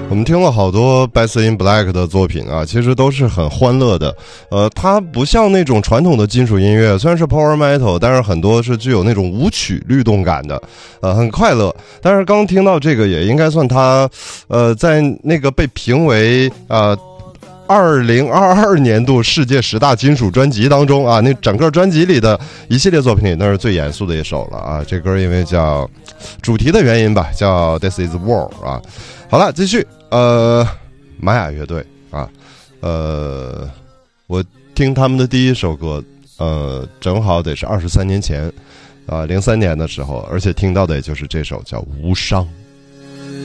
我们听了好多 Bass in Black 的作品啊，其实都是很欢乐的。它不像那种传统的金属音乐，虽然是 Power Metal， 但是很多是具有那种舞曲律动感的，很快乐。但是刚听到这个也应该算它，在那个被评为2022年度世界10大金属专辑当中啊，那整个专辑里的一系列作品里，那是最严肃的一首了啊。这歌因为叫主题的原因吧，叫 This is War 啊。好了，继续。玛雅乐队啊，我听他们的第一首歌，正好得是23年前，03年的时候，而且听到的也就是这首叫《无伤》。